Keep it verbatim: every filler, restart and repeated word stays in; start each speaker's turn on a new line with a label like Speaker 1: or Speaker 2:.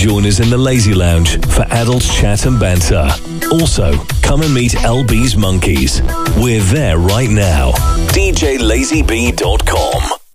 Speaker 1: join us in the Lazy Lounge for adult chat and banter. Also, come and meet L B's Monkeys. We're there right now. D J Lazy B dot com